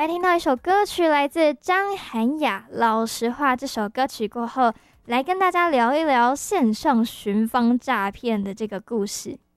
来听到一首歌曲，来自张涵雅《老实话》。这首歌曲过后，来跟大家聊一聊线上寻芳诈骗的这个故事。